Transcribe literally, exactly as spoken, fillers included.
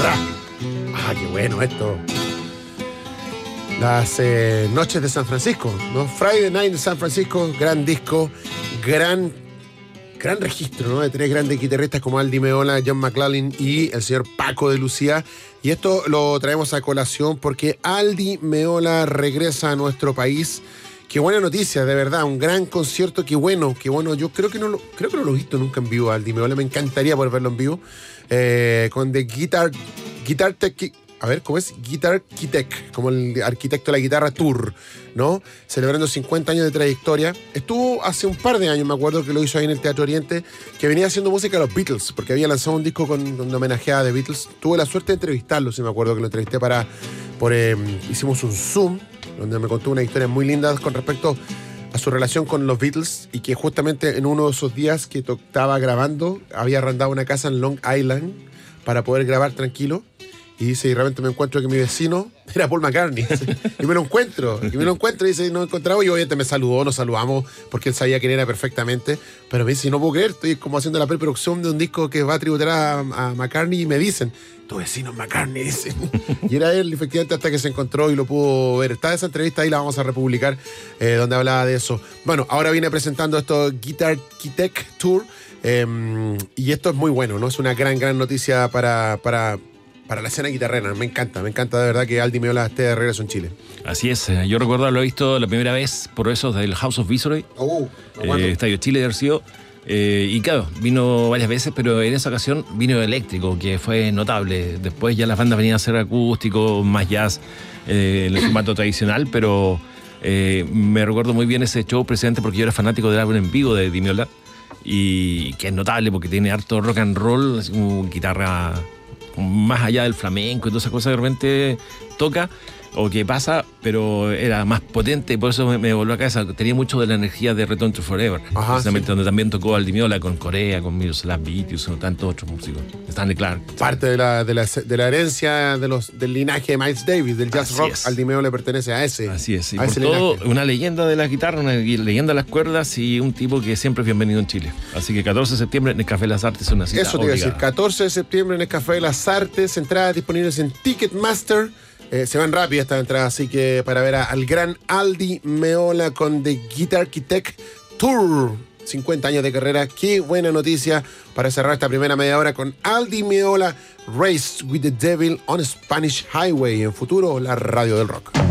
otra. Ah, qué bueno esto. Las eh, noches de San Francisco, ¿no? Friday Night de San Francisco, gran disco, gran, gran registro, ¿no? De tres grandes guitarristas como Aldi Meola, John McLaughlin y el señor Paco de Lucía. Y esto lo traemos a colación porque Aldi Meola regresa a nuestro país. Qué buena noticia, de verdad, un gran concierto, qué bueno, qué bueno. Yo creo que no lo, creo que no lo he visto nunca en vivo, Aldi Meola, me encantaría poder verlo en vivo. Eh, con The Guitar, Guitar Tech, a ver, ¿cómo es? Guitar Architect, como el arquitecto de la guitarra Tour, ¿no? Celebrando cincuenta años de trayectoria. Estuvo hace un par de años, me acuerdo que lo hizo ahí en el Teatro Oriente, que venía haciendo música a los Beatles, porque había lanzado un disco con, donde homenajeaba a The Beatles. Tuve la suerte de entrevistarlo, si me acuerdo que lo entrevisté para, por, eh, hicimos un Zoom, donde me contó una historia muy linda con respecto a su relación con los Beatles y que justamente en uno de esos días que estaba grabando había arrendado una casa en Long Island para poder grabar tranquilo. Y dice, y realmente me encuentro que mi vecino era Paul McCartney. Y me lo encuentro, y me lo encuentro, y dice, nos encontramos, y obviamente me saludó, nos saludamos, porque él sabía quién era perfectamente. Pero me dice, no puedo creer, estoy como haciendo la preproducción de un disco que va a tributar a, a McCartney, y me dicen, tu vecino es McCartney, dicen. Y era él, efectivamente, hasta que se encontró y lo pudo ver. Está esa entrevista ahí, la vamos a republicar, eh, donde hablaba de eso. Bueno, ahora viene presentando esto Guitar Architect Tour, eh, y esto es muy bueno, ¿no? Es una gran, gran noticia para... para Para la escena guitarrera, me encanta, me encanta de verdad que Aldi Meola esté de regreso en Chile. Así es, yo recuerdo haberlo visto la primera vez por esos del House of Visory, oh, eh, Estadio Chile de Arceo, eh, y claro, vino varias veces, pero en esa ocasión vino eléctrico, que fue notable. Después ya las bandas venían a ser acústico, más jazz, eh, en el formato tradicional, pero eh, me recuerdo muy bien ese show precisamente porque yo era fanático del álbum en vivo de Di Meola, y que es notable porque tiene harto rock and roll, así como guitarra más allá del flamenco y todas esas cosas que de repente toca o que pasa, pero era más potente y por eso me, me volvió a cabeza. Tenía mucho de la energía de Return to Forever, ajá, precisamente sí, donde también tocó Aldi Meola con Corea, con Miroslav Vitous o tantos otros músicos, Stanley Clarke. Parte de la, de la, de la herencia de los, del linaje de Miles Davis, del jazz Así rock, es. Aldi Meola le pertenece a ese. Así es, y a por ese todo linaje. una leyenda de la guitarra, una leyenda de las cuerdas y un tipo que siempre es bienvenido en Chile. Así que catorce de septiembre en el Café Las Artes es una cita Eso te iba a decir, obligada. catorce de septiembre en el Café de las Artes, entradas disponibles en Ticketmaster. Eh, se van rápidas estas entradas, así que para ver a, al gran Aldi Meola con The Guitar Architect Tour, cincuenta años de carrera, qué buena noticia para cerrar esta primera media hora con Aldi Meola, Race with the Devil on Spanish Highway, en futuro la radio del rock.